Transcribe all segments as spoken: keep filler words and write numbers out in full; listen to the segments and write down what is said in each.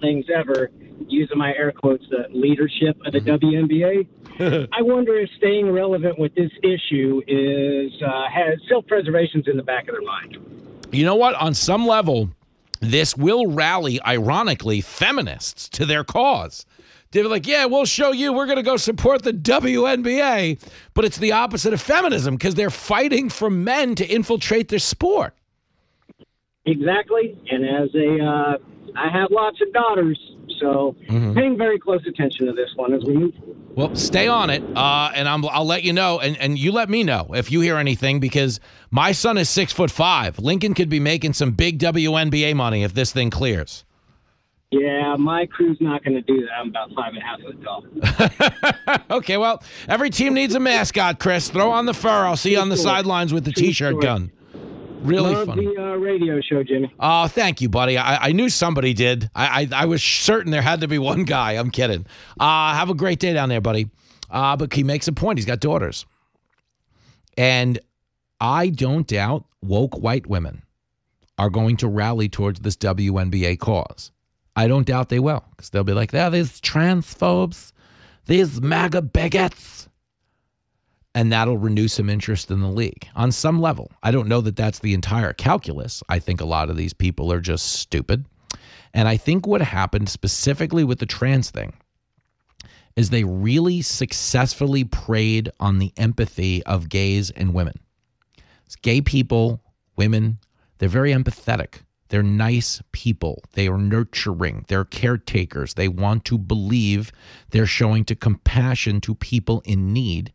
things ever, using my air quotes, the leadership of the W N B A. I wonder if staying relevant with this issue is uh, has self-preservation's in the back of their mind. You know what? On some level, this will rally, ironically, feminists to their cause. They're like, yeah, we'll show you. We're going to go support the W N B A. But it's the opposite of feminism because they're fighting for men to infiltrate their sport. Exactly. And as a, uh, I have lots of daughters, so mm-hmm. paying very close attention to this one as we move forward. Well, stay on it, uh, and I'm, I'll let you know, and, and you let me know if you hear anything, because my son is six foot five. Lincoln could be making some big W N B A money if this thing clears. Yeah, my crew's not going to do that. I'm about five and a half foot tall. Okay, well, every team needs a mascot, Chris. Throw on the fur. I'll see you on the sidelines with the True T-shirt story. gun. Really Love funny. the uh, radio show, Jimmy. Oh, thank you, buddy. I, I knew somebody did. I, I I was certain there had to be one guy. I'm kidding. Uh, have a great day down there, buddy. Uh, but he makes a point. He's got daughters. And I don't doubt woke white women are going to rally towards this W N B A cause. I don't doubt they will, because they'll be like, oh, these transphobes, these MAGA bigots. And that'll renew some interest in the league on some level. I don't know that that's the entire calculus. I think a lot of these people are just stupid. And I think what happened specifically with the trans thing is they really successfully preyed on the empathy of gays and women. It's gay people, women, they're very empathetic. They're nice people. They are nurturing. They're caretakers. They want to believe they're showing to compassion to people in need.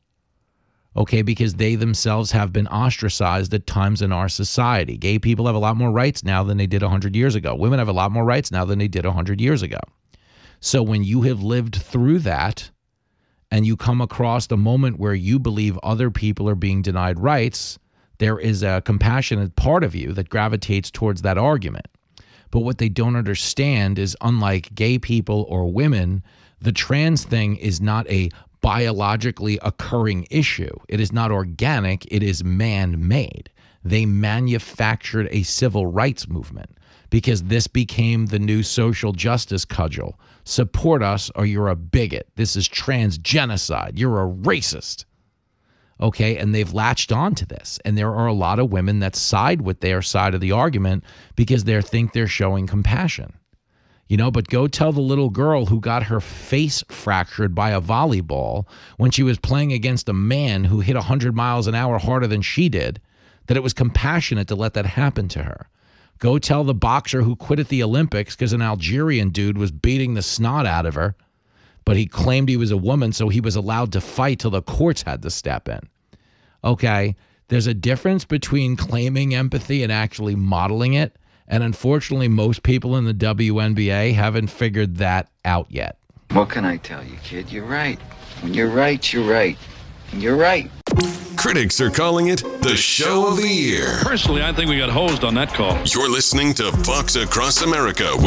Okay, because they themselves have been ostracized at times in our society. Gay people have a lot more rights now than they did one hundred years ago. Women have a lot more rights now than they did one hundred years ago. So when you have lived through that and you come across the moment where you believe other people are being denied rights, there is a compassionate part of you that gravitates towards that argument. But what they don't understand is, unlike gay people or women, the trans thing is not a biologically occurring issue. It is not organic. It is man-made. They manufactured a civil rights movement because this became the new social justice cudgel. Support us or you're a bigot. This is trans genocide. You're a racist. Okay, and they've latched on to this. And there are a lot of women that side with their side of the argument because they think they're showing compassion. You know, but go tell the little girl who got her face fractured by a volleyball when she was playing against a man who hit one hundred miles an hour harder than she did, that it was compassionate to let that happen to her. Go tell the boxer who quit at the Olympics because an Algerian dude was beating the snot out of her, but he claimed he was a woman, so he was allowed to fight till the courts had to step in. Okay, there's a difference between claiming empathy and actually modeling it. And unfortunately, most people in the W N B A haven't figured that out yet. What can I tell you, kid? You're right. When you're right, you're right. And you're right. Critics are calling it the show of the year. Personally, I think we got hosed on that call. You're listening to Fox Across America.